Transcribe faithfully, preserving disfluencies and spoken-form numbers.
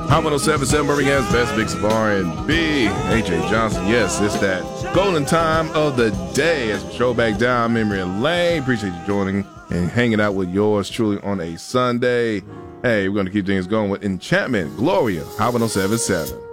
Hot one oh seven point seven Birmingham's best mix of R and B. A J Johnson, yes, it's that golden time of the day as we throw back down memory lane. Appreciate you joining and hanging out with yours truly on a Sunday. Hey, we're going to keep things going with Enchantment, Gloria, Hot one oh seven point seven.